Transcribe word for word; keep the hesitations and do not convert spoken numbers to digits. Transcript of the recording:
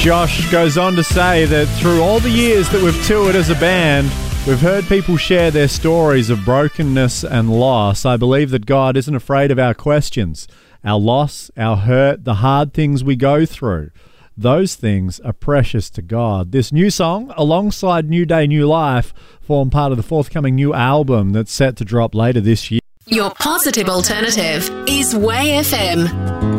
Josh goes on to say that through all the years that we've toured as a band, we've heard people share their stories of brokenness and loss. I believe that God isn't afraid of our questions, our loss, our hurt, the hard things we go through. Those things are precious to God. This new song, alongside New Day, New Life, form part of the forthcoming new album that's set to drop later this year. Your positive alternative is Way F M.